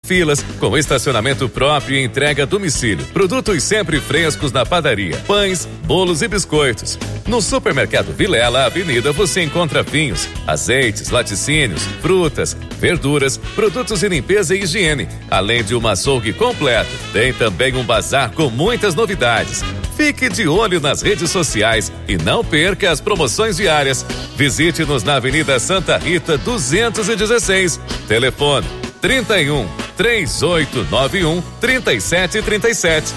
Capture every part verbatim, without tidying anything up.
filas, com estacionamento próprio e entrega a domicílio. Produtos sempre frescos na padaria, pães, bolos e biscoitos. No Supermercado Vilela Avenida você encontra vinhos, azeites, laticínios, frutas, verduras, produtos de limpeza e higiene, além de um açougue completo. Tem também um bazar com muitas novidades. Fique de olho nas redes sociais e não perca as promoções diárias. Visite-nos na Avenida Santa Rita duzentos e dezesseis. Telefone trinta e um, três oito nove um, trinta e sete trinta e sete.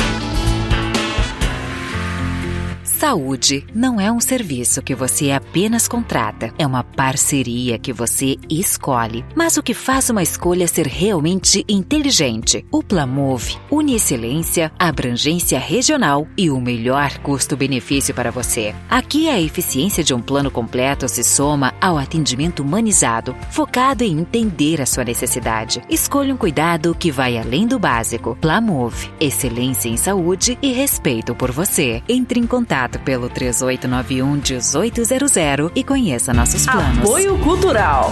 Saúde não é um serviço que você apenas contrata, é uma parceria que você escolhe. Mas o que faz uma escolha ser realmente inteligente? O Plamove une excelência, abrangência regional e o melhor custo-benefício para você. Aqui a eficiência de um plano completo se soma ao atendimento humanizado, focado em entender a sua necessidade. Escolha um cuidado que vai além do básico. Plamove, excelência em saúde e respeito por você. Entre em contato pelo três oito nove um, um oito zero zero e conheça nossos planos. Apoio Cultural.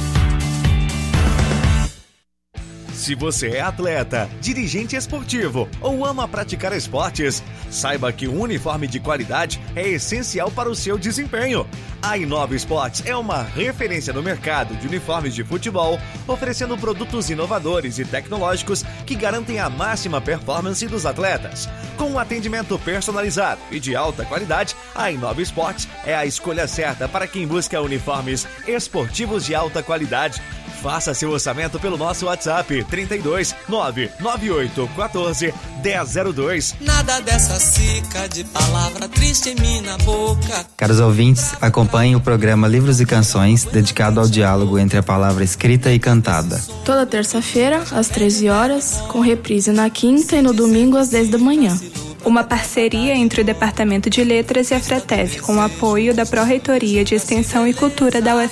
Se você é atleta, dirigente esportivo ou ama praticar esportes, saiba que um uniforme de qualidade é essencial para o seu desempenho. A Inova Esportes é uma referência no mercado de uniformes de futebol, oferecendo produtos inovadores e tecnológicos que garantem a máxima performance dos atletas. Com um atendimento personalizado e de alta qualidade, a Inova Esportes é a escolha certa para quem busca uniformes esportivos de alta qualidade. Faça seu orçamento pelo nosso WhatsApp trinta e dois, nove nove oito um quatro, um zero zero dois. Nada dessa cica de palavra triste em mim na boca. Caros ouvintes, acompanhem o programa Livros e Canções, dedicado ao diálogo entre a palavra escrita e cantada. Toda terça-feira, às treze horas, com reprise na quinta e no domingo às dez da manhã. Uma parceria entre o Departamento de Letras e a FRETEV, com o apoio da Pró-Reitoria de Extensão e Cultura da U F